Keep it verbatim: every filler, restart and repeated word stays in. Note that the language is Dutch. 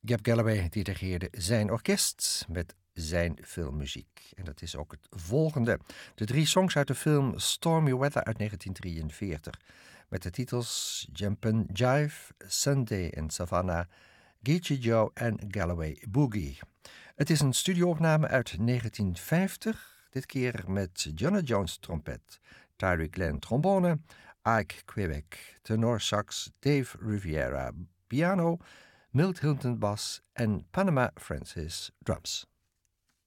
Gab Galloway dirigeerde zijn orkest met zijn filmmuziek. En dat is ook het volgende. De drie songs uit de film Stormy Weather uit negentien drieënveertig. Met de titels Jumpin' Jive, Sunday in Savannah, Geechee Joe en Galloway Boogie. Het is een studioopname uit negentien vijftig. Dit keer met Johnny Jones trompet, Tyree Glenn trombone, Ike Quebec tenor sax, Dave Riviera piano, Milt Hilton bas en Panama Francis drums.